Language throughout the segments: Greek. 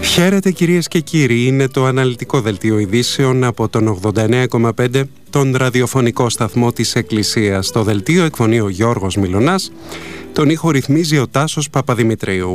Χαίρετε κυρίες και κύριοι, είναι το αναλυτικό δελτίο ειδήσεων από τον 89,5, τον ραδιοφωνικό σταθμό της Εκκλησίας. Στο δελτίο εκφωνεί ο Γιώργος Μιλωνάς, τον ήχο ρυθμίζει ο Τάσος Παπαδημητρίου.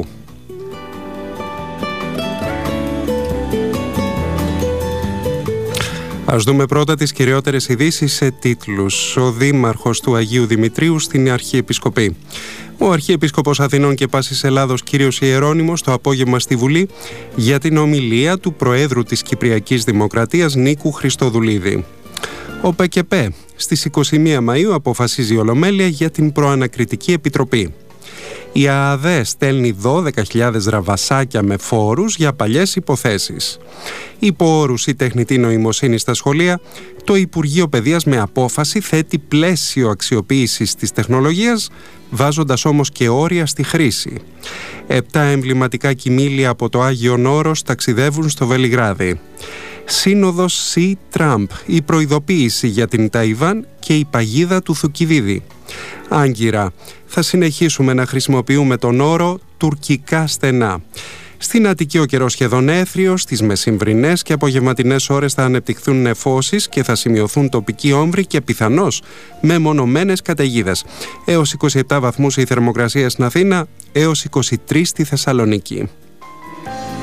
Ας δούμε πρώτα τις κυριότερες ειδήσεις σε τίτλους. Ο Δήμαρχος του Αγίου Δημητρίου στην Αρχιεπισκοπή. Ο Αρχιεπίσκοπος Αθηνών και Πάσης Ελλάδος κύριος Ιερώνυμος το απόγευμα στη Βουλή για την ομιλία του Προέδρου της Κυπριακής Δημοκρατίας Νίκου Χριστοδουλίδη. Ο ΠΚΠ στις 21 Μαΐου αποφασίζει η Ολομέλεια για την προανακριτική επιτροπή. Η ΑΑΔΕ στέλνει 12.000 ραβασάκια με φόρους για παλιές υποθέσεις. Υπό όρους η τεχνητή νοημοσύνη στα σχολεία, το Υπουργείο Παιδείας με απόφαση θέτει πλαίσιο αξιοποίησης της τεχνολογίας, βάζοντας όμως και όρια στη χρήση. 7 εμβληματικά κοιμήλια από το Άγιον Όρος ταξιδεύουν στο Βελιγράδι. Σύνοδος C-Trump, η προειδοποίηση για την Ταϊβάν και η παγίδα του Θουκυδίδη. Άγκυρα, θα συνεχίσουμε να χρησιμοποιούμε τον όρο τουρκικά στενά. Στην Αττική ο καιρός σχεδόν έθριος, στις μεσημβρινές και απογευματινές ώρες θα ανεπτυχθούν νεφώσεις και θα σημειωθούν τοπικοί όμβροι και πιθανώς μεμονωμένες καταιγίδες. Έως 27 βαθμούς η θερμοκρασία στην Αθήνα, έως 23 στη Θεσσαλονίκη.